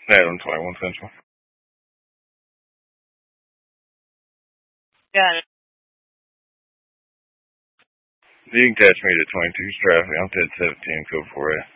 Adam 21 Central. Got it. You can catch me at 22 traffic. I'm at 17, code 4A.